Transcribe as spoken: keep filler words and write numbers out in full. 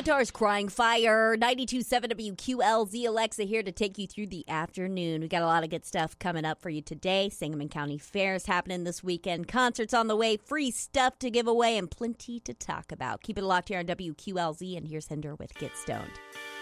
Avatar's Crying Fire, ninety-two point seven W Q L Z. Alexa here to take you through the afternoon. We got a lot of good stuff coming up for you today. Sangamon County Fair is happening this weekend. Concerts on the way, free stuff to give away, and plenty to talk about. Keep it locked here on W Q L Z, and here's Hinder with Get Stoned.